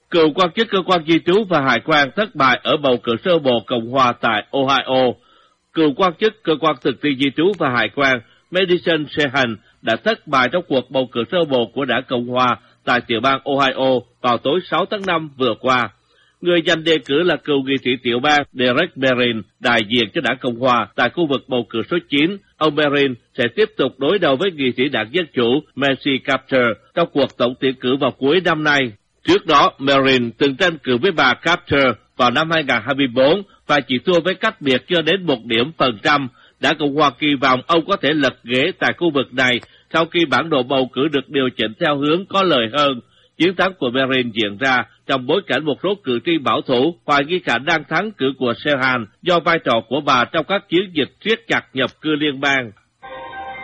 Cựu quan chức cơ quan di trú và hải quan thất bại ở bầu cử sơ bộ Cộng hòa tại Ohio. Cựu quan chức cơ quan thực thi di trú và hải quan Madison Sheehan đã thất bại trong cuộc bầu cử sơ bộ của đảng Cộng hòa tại tiểu bang Ohio vào tối 6 tháng 5 vừa qua. Người giành đề cử là cựu nghị sĩ tiểu bang Derek Barron, đại diện cho đảng Cộng hòa tại khu vực bầu cử số 9. Ông Barron sẽ tiếp tục đối đầu với nghị sĩ đảng Dân chủ Mercy Carter trong cuộc tổng tuyển cử vào cuối năm nay. Trước đó, Barron từng tranh cử với bà Carter vào năm 2024 và chỉ thua với cách biệt chưa đến 1 điểm phần trăm. Đảng Cộng hòa kỳ vọng ông có thể lật ghế tại khu vực này sau khi bản đồ bầu cử được điều chỉnh theo hướng có lợi hơn. Chiến thắng của Barron diễn ra trong bối cảnh một số cử tri bảo thủ hoài nghi khả năng thắng cử của Sheehan do vai trò của bà trong các chiến dịch siết chặt nhập cư liên bang.